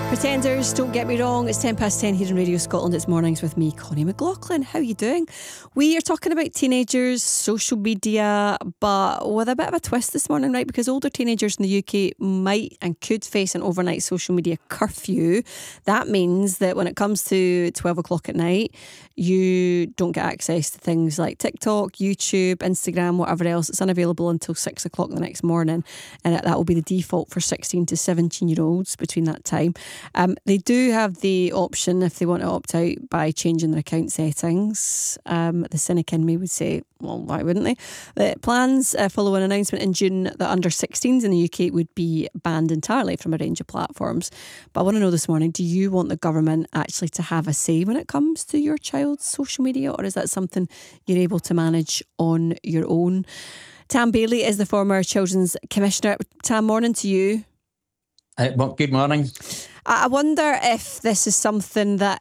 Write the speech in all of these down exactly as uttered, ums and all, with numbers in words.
Pretenders, don't get me wrong, it's ten past ten here on Radio Scotland. It's Mornings with me, Connie McLaughlin. How are you doing? We are talking about teenagers, social media, but with a bit of a twist this morning, right? Because older teenagers in the U K might and could face an overnight social media curfew. That means that when it comes to twelve o'clock at night, you don't get access to things like TikTok, YouTube, Instagram, whatever else. It's unavailable until six o'clock the next morning, and that will be the default for sixteen to seventeen year olds between that time. Um, they do have the option, if they want to opt out, by changing their account settings. Um, the cynic in me would say, well, why wouldn't they? The plans uh, follow an announcement in June that under sixteens in the U K would be banned entirely from a range of platforms. But I want to know this morning, do you want the government actually to have a say when it comes to your child's social media, or is that something you're able to manage on your own? Tam Bailey is the former Children's Commissioner. Tam, morning to you. Uh, well, good morning. I wonder if this is something that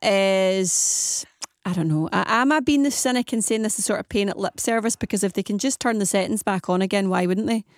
is, I don't know, am I being the cynic and saying this is sort of paying it lip service? Because if they can just turn the settings back on again, why wouldn't they?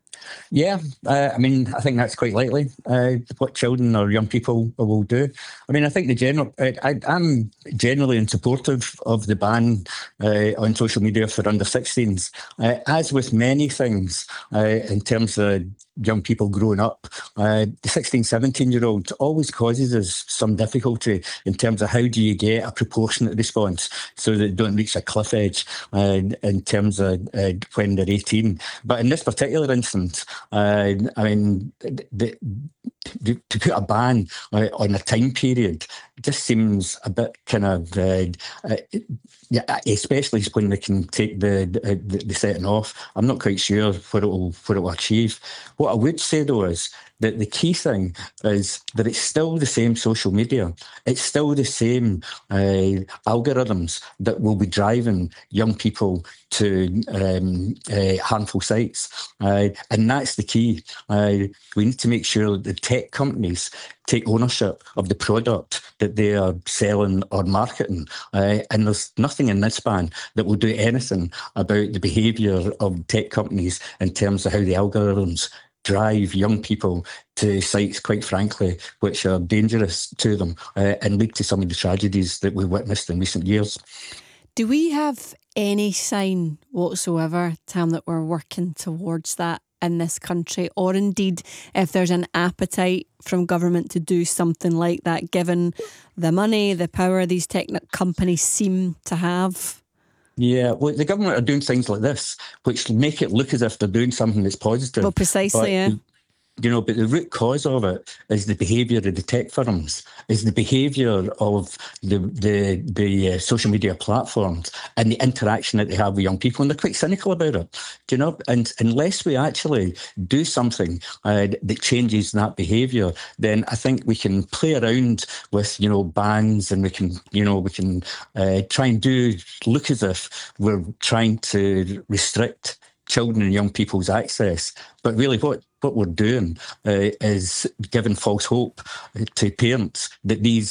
Yeah, uh, I mean, I think that's quite likely uh, what children or young people will do. I mean, I think the general, I, I, I'm generally in support of, of the ban uh, on social media for under sixteens. Uh, as with many things uh, in terms of young people growing up, uh, the sixteen, seventeen year old always causes us some difficulty in terms of how do you get a proportionate response so that they don't reach a cliff edge uh, in terms of uh, when they're eighteen. But in this particular instance, uh, I mean, the, the, to put a ban uh, on a time period just seems a bit kind of, uh, uh, yeah, especially when they can take the, the the setting off. I'm not quite sure what it will what it will achieve. What I would say though is that the key thing is that it's still the same social media. It's still the same uh, algorithms that will be driving young people to um, uh, harmful sites. Uh, and that's the key. Uh, we need to make sure that the tech companies take ownership of the product that they are selling or marketing. Uh, and there's nothing in this ban that will do anything about the behaviour of tech companies in terms of how the algorithms drive young people to sites, quite frankly, which are dangerous to them uh, and lead to some of the tragedies that we've witnessed in recent years. Do we have any sign whatsoever, Tam, that we're working towards that in this country, or indeed if there's an appetite from government to do something like that, given the money, the power these tech companies seem to have? Yeah, well, the government are doing things like this, which make it look as if they're doing something that's positive. Well, precisely, but, yeah. You know, but the root cause of it is the behaviour of the tech firms, is the behaviour of the the, the uh, social media platforms and the interaction that they have with young people. And they're quite cynical about it, do you know? And unless we actually do something uh, that changes that behaviour, then I think we can play around with, you know, bans, and we can, you know, we can uh, try and do, look as if we're trying to restrict children and young people's access. But really what, what we're doing uh, is giving false hope to parents that these